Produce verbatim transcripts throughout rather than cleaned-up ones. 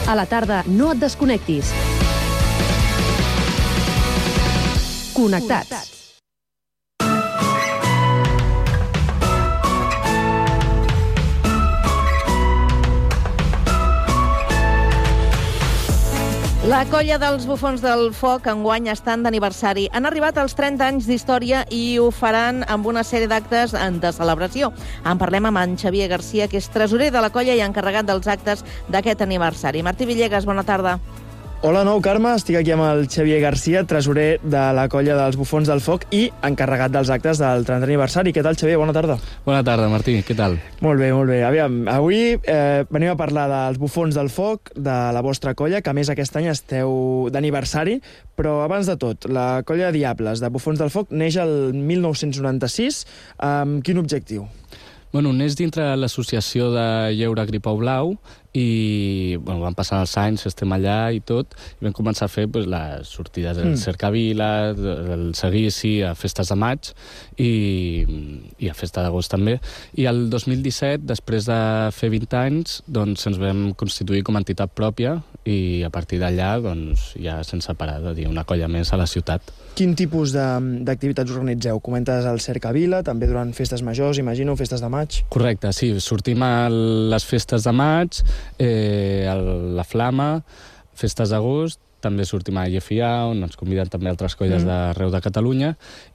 A la tarda, no et desconnectis. Connectats. La colla dels Bufons del Foc enguany estan d'aniversari. Han arribat als trenta anys d'història i ho faran amb una sèrie d'actes de celebració. En parlem amb en Xavier Garcia, que és tresorer de la colla i encarregat dels actes d'aquest aniversari. Martí Villegas, bona tarda. Hola, nou, Carme. Estic aquí amb el Xavier Garcia, tresorer de la colla dels Bufons del Foc i encarregat dels actes del trentè aniversari. Què tal, Xavier? Bona tarda. Bona tarda, Martí. Què tal? Molt bé, molt bé. Aviam, avui eh, venim a parlar dels Bufons del Foc, de la vostra colla, que a més aquest any esteu d'aniversari, però abans de tot, la colla de Diables de Bufons del Foc neix el mil nou-cents noranta-sis. Amb quin objectiu? Bueno, neix dintre l'associació de Lleure Gripau Blau i bueno, van passant els anys, estem allà i tot, i vam començar a fer pues, les sortides del mm. Cercavila, el seguici, a festes de maig i, i a festa d'agost també. I el dos mil disset, després de fer vint anys, doncs ens vam constituir com a entitat pròpia i a partir d'allà doncs, ja sense parar de dir una colla més a la ciutat. Quin tipus d'activitats organitzeu? Comentes el Cercavila, també durant festes majors, imagino, festes de maig? Correcte, sí. Sortim a les festes de maig, eh, la Flama, festes d'agost, també sortim a I F I A, on ens conviden també altres colles mm. d'arreu de Catalunya,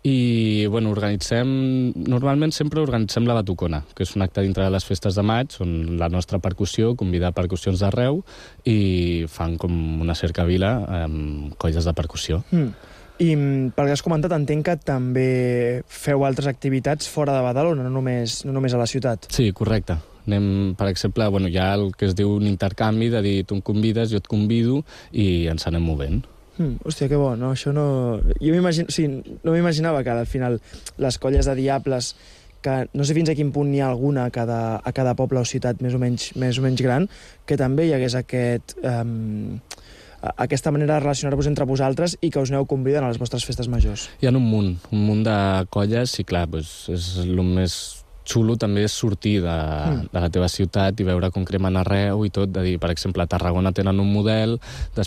i bueno, organitzem, normalment sempre organitzem la Batucona, que és un acte dintre de les festes de maig, on la nostra percussió convida percussions d'arreu i fan com una cercavila amb colles de percussió. Mm. I pel que has comentat, entenc que també feu altres activitats fora de Badalona, no només, no només a la ciutat. Sí, correcte. Anem, per exemple, bueno, hi ha el que es diu un intercanvi, de dir, tu em convides, jo et convido, i ens anem movent. Mm, hòstia, que bo, no? Això no... Jo m'imagino... Sí, no m'imaginava que al final les colles de Diables, que no sé fins a quin punt n'hi ha alguna a cada, a cada poble o ciutat més o menys, més o menys gran, que també hi hagués aquest... Um... aquesta manera de relacionar-vos entre vosaltres i que us aneu convidant a les vostres festes majors. Hi ha un munt, un munt de colles i clar, doncs, és el més xulo també és sortir de, mm. de la teva ciutat i veure com cremen arreu i tot, de dir, per exemple, a Tarragona tenen un model,